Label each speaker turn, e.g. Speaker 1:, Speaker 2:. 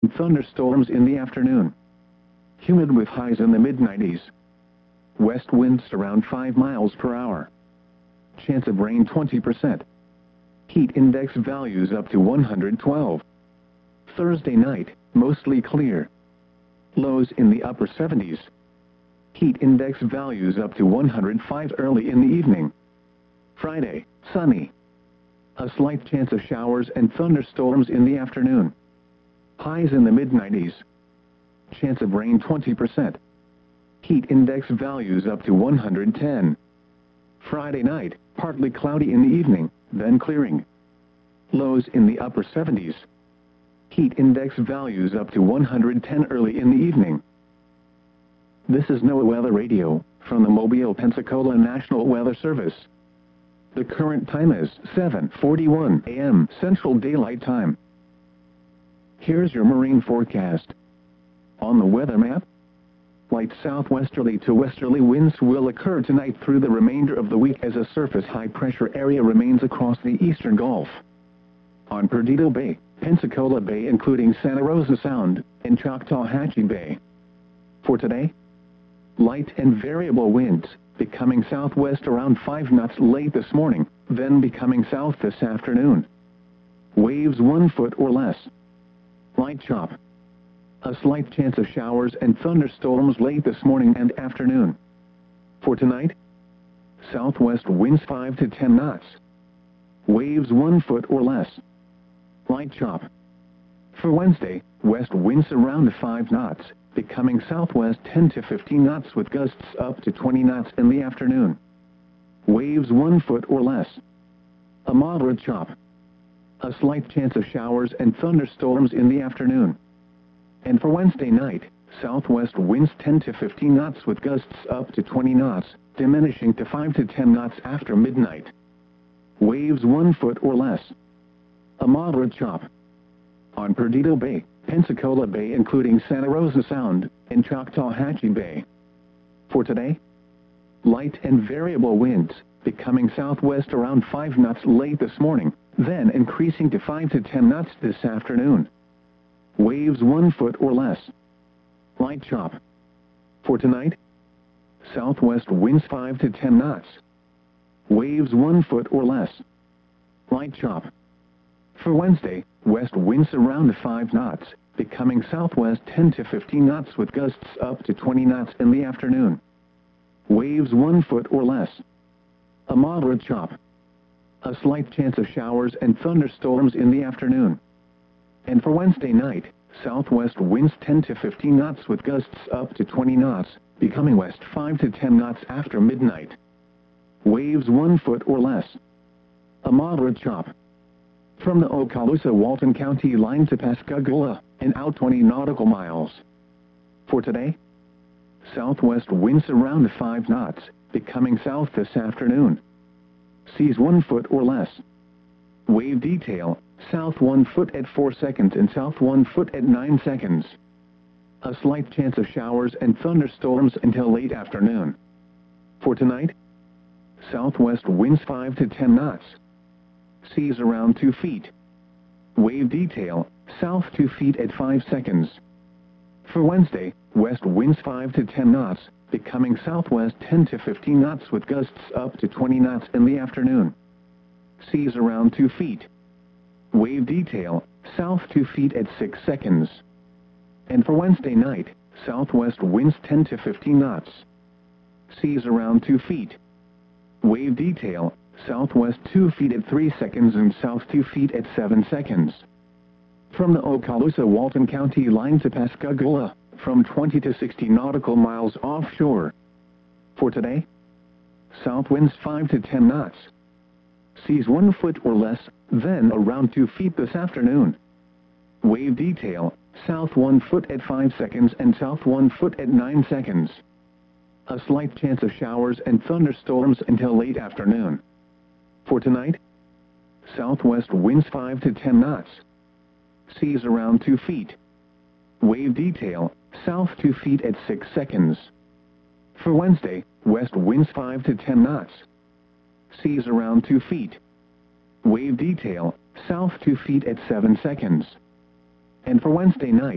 Speaker 1: thunderstorms in the afternoon. Humid with highs in the mid-90s. West winds around 5 miles per hour. Chance of rain 20%. Heat index values up to 112. Thursday night, mostly clear. Lows in the upper 70s. Heat index values up to 105 early in the evening. Friday, sunny. A slight chance of showers and thunderstorms in the afternoon. Highs in the mid-90s. Chance of rain 20%. Heat index values up to 110. Friday night, partly cloudy in the evening, then clearing. Lows in the upper 70s. Heat index values up to 110 early in the evening. This is NOAA Weather Radio, from the Mobile, Pensacola National Weather Service. The current time is 7:41 a.m. Central Daylight Time. Here's your marine forecast. On the weather map, light southwesterly to westerly winds will occur tonight through the remainder of the week as a surface high-pressure area remains across the eastern Gulf. On Perdido Bay, Pensacola Bay including Santa Rosa Sound, and Choctawhatchee Bay. For today, light and variable winds, becoming southwest around 5 knots late this morning, then becoming south this afternoon. Waves 1 foot or less. Light chop. A slight chance of showers and thunderstorms late this morning and afternoon. For tonight, southwest winds 5 to 10 knots. Waves 1 foot or less. Light chop. For Wednesday, west winds around 5 knots, becoming southwest 10 to 15 knots with gusts up to 20 knots in the afternoon. Waves 1 foot or less. A moderate chop. A slight chance of showers and thunderstorms in the afternoon. And for Wednesday night, southwest winds 10 to 15 knots with gusts up to 20 knots, diminishing to 5 to 10 knots after midnight. Waves 1 foot or less. A moderate chop. On Perdido Bay, Pensacola Bay including Santa Rosa Sound, and Choctawhatchee Bay. For today, light and variable winds, becoming southwest around 5 knots late this morning, then increasing to 5 to 10 knots this afternoon. Waves 1 foot or less. Light chop. For tonight, southwest winds 5 to 10 knots. Waves 1 foot or less. Light chop. For Wednesday, west winds around 5 knots, becoming southwest 10 to 15 knots with gusts up to 20 knots in the afternoon. Waves 1 foot or less. A moderate chop. A slight chance of showers and thunderstorms in the afternoon. And for Wednesday night, southwest winds 10 to 15 knots with gusts up to 20 knots, becoming west 5 to 10 knots after midnight. Waves 1 foot or less. A moderate chop. From the Okaloosa-Walton County line to Pascagoula, and out 20 nautical miles. For today, southwest winds around 5 knots, becoming south this afternoon. Seas 1 foot or less. Wave detail, south 1 foot at 4 seconds and south 1 foot at 9 seconds. A slight chance of showers and thunderstorms until late afternoon. For tonight, southwest winds 5 to 10 knots. Seas around 2 feet. Wave detail, south 2 feet at 5 seconds. For Wednesday, west winds 5 to 10 knots, becoming southwest 10 to 15 knots with gusts up to 20 knots in the afternoon. Seas around 2 feet. Wave detail, south 2 feet at 6 seconds. And for Wednesday night, southwest winds 10 to 15 knots. Seas around 2 feet. Wave detail, southwest 2 feet at 3 seconds and south 2 feet at 7 seconds. From the Okaloosa-Walton County line to Pascagoula, from 20 to 60 nautical miles offshore. For today, south winds 5 to 10 knots. Seas 1 foot or less, then around 2 feet this afternoon. Wave detail, south 1 foot at 5 seconds and south 1 foot at 9 seconds. A slight chance of showers and thunderstorms until late afternoon. For tonight, southwest winds 5 to 10 knots. Seas around 2 feet. Wave detail, south 2 feet at 6 seconds. For Wednesday, west winds 5 to 10 knots. Seas around 2 feet. Wave detail, south 2 feet at 7 seconds. And for Wednesday night,